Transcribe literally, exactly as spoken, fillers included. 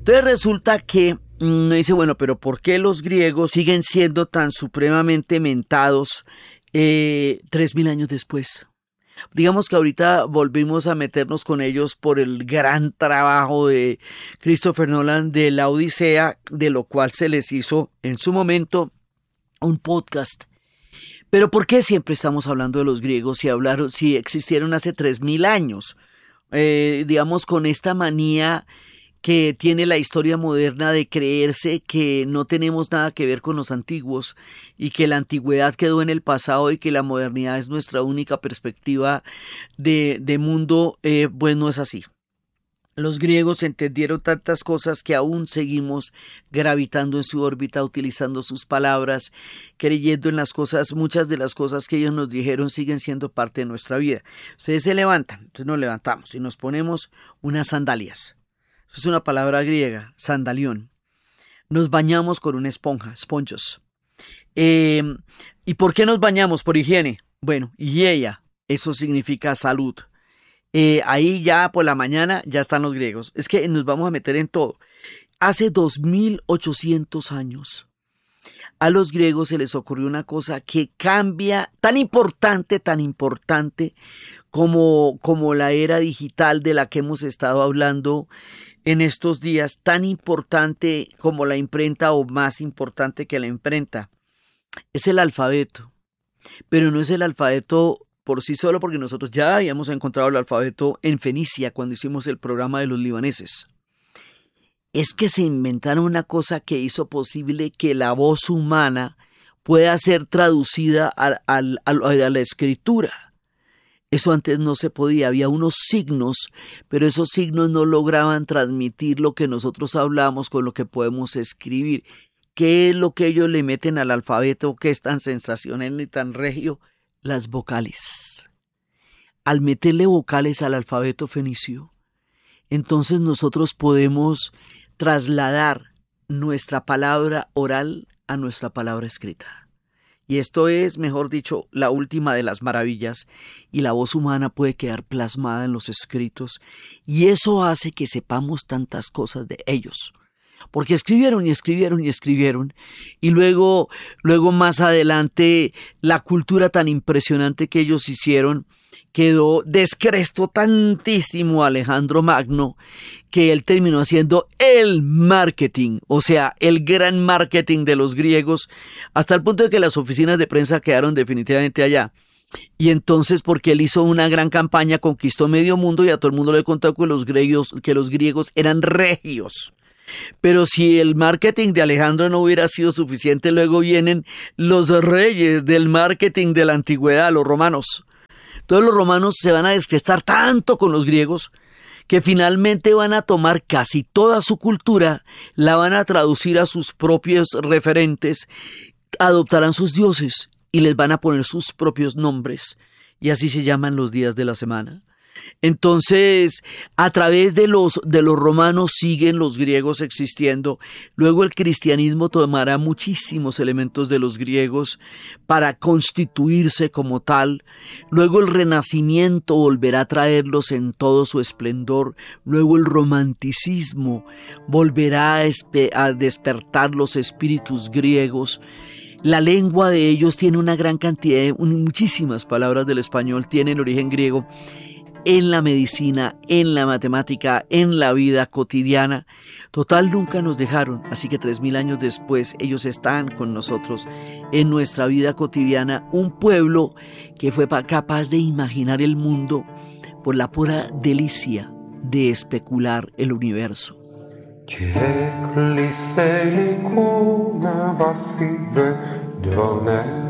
Entonces resulta que uno dice, bueno, pero ¿por qué los griegos siguen siendo tan supremamente mentados eh, tres mil años después? Digamos que ahorita volvimos a meternos con ellos por el gran trabajo de Christopher Nolan de La Odisea, de lo cual se les hizo en su momento un podcast. Pero ¿por qué siempre estamos hablando de los griegos si hablaron, si existieron hace tres mil años? Eh, digamos, con esta manía que tiene la historia moderna de creerse que no tenemos nada que ver con los antiguos y que la antigüedad quedó en el pasado y que la modernidad es nuestra única perspectiva de, de mundo, eh, pues no es así. Los griegos entendieron tantas cosas que aún seguimos gravitando en su órbita, utilizando sus palabras, creyendo en las cosas. Muchas de las cosas que ellos nos dijeron siguen siendo parte de nuestra vida. Ustedes se levantan, entonces nos levantamos y nos ponemos unas sandalias. Eso es una palabra griega, sandalión. Nos bañamos con una esponja, sponges. Eh, ¿Y por qué nos bañamos? Por higiene. Bueno, higiene, eso significa salud. Eh, ahí ya por la mañana ya están los griegos. Es que nos vamos a meter en todo. Hace dos mil ochocientos años a los griegos se les ocurrió una cosa que cambia, tan importante, tan importante como, como la era digital de la que hemos estado hablando en estos días, tan importante como la imprenta o más importante que la imprenta. Es el alfabeto, pero no es el alfabeto por sí solo, porque nosotros ya habíamos encontrado el alfabeto en Fenicia cuando hicimos el programa de los libaneses. Es que se inventaron una cosa que hizo posible que la voz humana pueda ser traducida a, a, a, a la escritura. Eso antes no se podía, había unos signos, pero esos signos no lograban transmitir lo que nosotros hablamos con lo que podemos escribir. ¿Qué es lo que ellos le meten al alfabeto que es tan sensacional y tan regio? Las vocales. Al meterle vocales al alfabeto fenicio, entonces nosotros podemos trasladar nuestra palabra oral a nuestra palabra escrita. Y esto es, mejor dicho, la última de las maravillas, y la voz humana puede quedar plasmada en los escritos, y eso hace que sepamos tantas cosas de ellos. Porque escribieron y escribieron y escribieron, y luego, luego más adelante, la cultura tan impresionante que ellos hicieron quedó, descrestó tantísimo a Alejandro Magno, que él terminó haciendo el marketing, o sea, el gran marketing de los griegos, hasta el punto de que las oficinas de prensa quedaron definitivamente allá. Y entonces, porque él hizo una gran campaña, conquistó medio mundo y a todo el mundo le contó que los griegos, que los griegos eran regios. Pero si el marketing de Alejandro no hubiera sido suficiente, luego vienen los reyes del marketing de la antigüedad, los romanos. Todos los romanos se van a descrestar tanto con los griegos que finalmente van a tomar casi toda su cultura, la van a traducir a sus propios referentes, adoptarán sus dioses y les van a poner sus propios nombres, y así se llaman los días de la semana. Entonces, a través de los, de los romanos siguen los griegos existiendo. Luego el cristianismo tomará muchísimos elementos de los griegos para constituirse como tal. Luego el renacimiento volverá a traerlos en todo su esplendor. Luego el romanticismo volverá a, espe- a despertar los espíritus griegos. La lengua de ellos tiene una gran cantidad, muchísimas palabras del español tienen origen griego. En la medicina, en la matemática, en la vida cotidiana. Total, nunca nos dejaron, así que tres mil años después ellos están con nosotros en nuestra vida cotidiana. Un pueblo que fue capaz de imaginar el mundo por la pura delicia de especular el universo. Čekli se li kuna vasi ve do neba.